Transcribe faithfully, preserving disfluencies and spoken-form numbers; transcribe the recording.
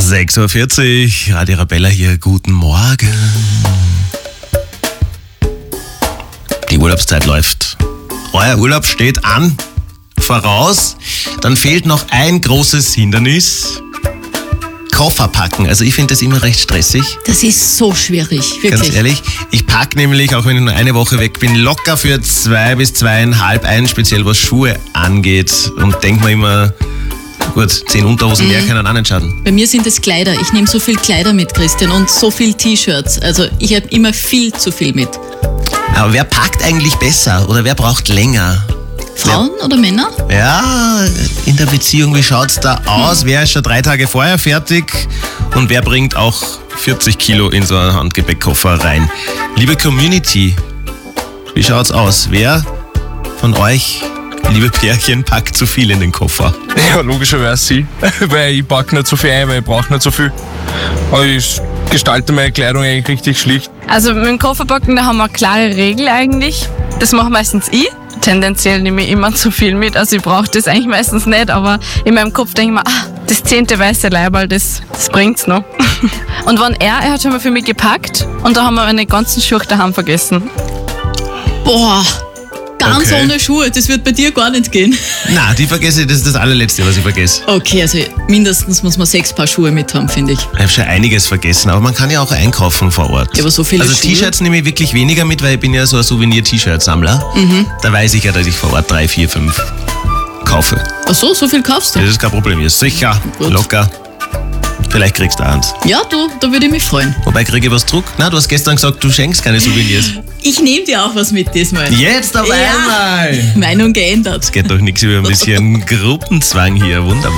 sechs Uhr vierzig, Radio Arabella hier, guten Morgen. Die Urlaubszeit läuft. Euer Urlaub steht an, voraus. Dann fehlt noch ein großes Hindernis. Koffer packen. Also ich finde das immer recht stressig. Das ist so schwierig, wirklich. Ganz ehrlich, ich packe nämlich, auch wenn ich nur eine Woche weg bin, locker für zwei bis zweieinhalb ein, speziell was Schuhe angeht. Und denke mir immer, gut, zehn Unterhosen Mhm. mehr können auch nicht schaden. Bei mir sind es Kleider. Ich nehme so viel Kleider mit, Christian, und so viel T-Shirts. Also ich habe immer viel zu viel mit. Aber wer packt eigentlich besser oder wer braucht länger? Frauen oder Männer? Ja, in der Beziehung, wie schaut's da aus? Wer ist schon drei Tage vorher fertig und wer bringt auch vierzig Kilo in so einen Handgepäckkoffer rein? Liebe Community, wie schaut's aus? Wer von euch, liebe Pärchen, packt zu viel in den Koffer? Ja, logischerweise sie, weil ich packe nicht so viel ein, weil ich brauche nicht so viel. Aber ich gestalte meine Kleidung eigentlich richtig schlicht. Also mit dem Kofferpacken, da haben wir eine klare Regel eigentlich. Das mache meistens ich. Tendenziell nehme ich immer zu viel mit, also ich brauche das eigentlich meistens nicht, aber in meinem Kopf denke ich mir, ah, das zehnte weiße Leiberl, das, das bringt's noch. Und wenn er, er hat schon mal für mich gepackt und da haben wir meine ganzen Schuhe daheim vergessen. Boah, ganz Okay. ohne Schuhe. Das wird bei dir gar nicht gehen. Na, die vergesse ich, das ist das allerletzte, was ich vergesse. Okay, also mindestens muss man sechs Paar Schuhe mit haben, finde ich. Ich habe schon einiges vergessen, aber man kann ja auch einkaufen vor Ort. Ja, aber so viele Also Schuhe? T-Shirts nehme ich wirklich weniger mit, weil ich bin ja so ein Souvenir-T-Shirt-Sammler. Mhm. Da weiß ich ja, dass ich vor Ort drei, vier, fünf kaufe. Ach so, so viel kaufst du? Das ist kein Problem. Ja, sicher, Gut. locker. Vielleicht kriegst du eins. Ja, du, da würde ich mich freuen. Wobei, kriege ich was zurück? Na, du hast gestern gesagt, du schenkst keine Souvenirs. Ich nehme dir auch was mit diesmal. Jetzt auf Ja. einmal! Meinung geändert. Es geht doch nichts über ein bisschen Gruppenzwang hier. Wunderbar.